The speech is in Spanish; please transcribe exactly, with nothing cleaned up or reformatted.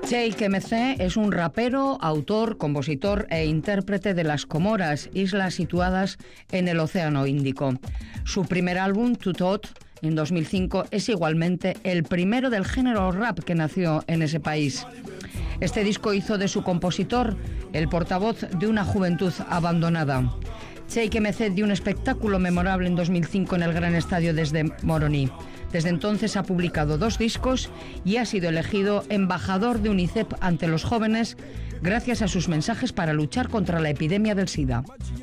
Cheikh M C es un rapero, autor, compositor e intérprete de las Comoras, islas situadas en el Océano Índico. Su primer álbum, Tutot, en dos mil cinco, es igualmente el primero del género rap que nació en ese país. Este disco hizo de su compositor el portavoz de una juventud abandonada. Cheikh M C dio un espectáculo memorable en dos mil cinco en el Gran Estadio desde Moroni. Desde entonces ha publicado dos discos y ha sido elegido embajador de UNICEF ante los jóvenes gracias a sus mensajes para luchar contra la epidemia del SIDA.